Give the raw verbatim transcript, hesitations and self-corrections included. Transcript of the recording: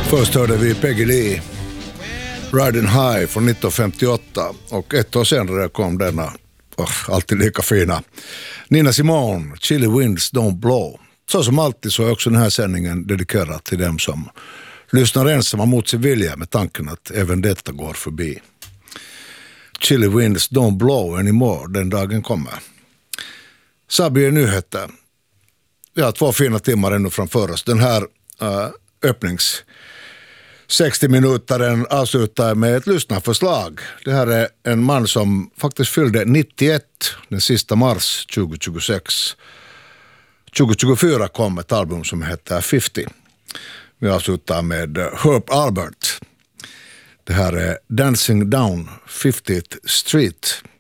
Först hörde vi Peggy Lee, Riding High från nittonhundrafemtioåtta, och ett år senare kom denna, oh, alltid lika fina, Nina Simone, Chilly Winds Don't Blow. Så som alltid så är också den här sändningen dedikerad till dem som lyssnar ensamma mot sin vilja med tanken att även detta går förbi. Chilly Winds Don't Blow anymore, den dagen kommer. Så blir nyheter. Vi har två fina timmar ännu framför oss. Den här uh, öppnings sextio minutaren avslutar med ett lyssnarförslag. Det här är en man som faktiskt fyllde nittioett den sista mars tjugohundratjugosex. tjugohundratjugofyra kom ett album som heter femtio. Vi avslutar med Herb Alpert. Det här är Dancing Down fiftieth Street.